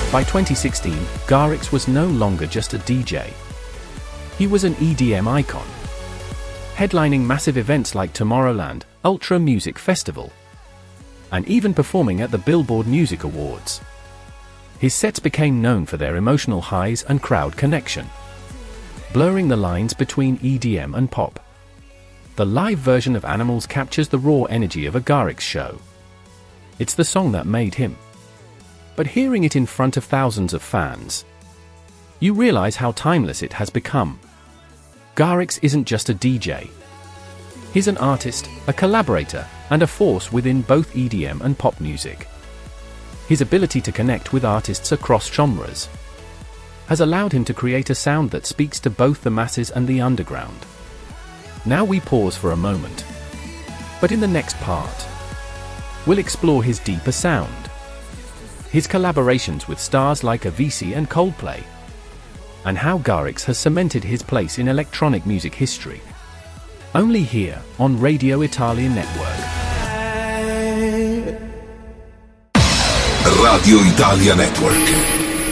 By 2016, Garrix was no longer just a DJ. He was an EDM icon, headlining massive events like Tomorrowland, Ultra Music Festival, and even performing at the Billboard Music Awards. His sets became known for their emotional highs and crowd connection, blurring the lines between EDM and pop. The live version of Animals captures the raw energy of a Garrix show. It's the song that made him. But hearing it in front of thousands of fans, you realize how timeless it has become. Garrix isn't just a DJ. He's an artist, a collaborator, and a force within both EDM and pop music. His ability to connect with artists across genres has allowed him to create a sound that speaks to both the masses and the underground. Now we pause for a moment. But in the next part, we'll explore his deeper sound, his collaborations with stars like Avicii and Coldplay, and how Garrix has cemented his place in electronic music history. Only here, on Radio Italia Network. Radio Italia Network.